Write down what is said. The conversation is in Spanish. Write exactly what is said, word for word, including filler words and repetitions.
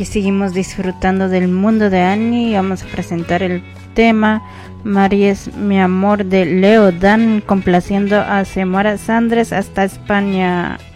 aquí seguimos disfrutando del mundo de Annie y vamos a presentar el tema María es mi amor de Leo Dan, complaciendo a Xiomara Sandres hasta España.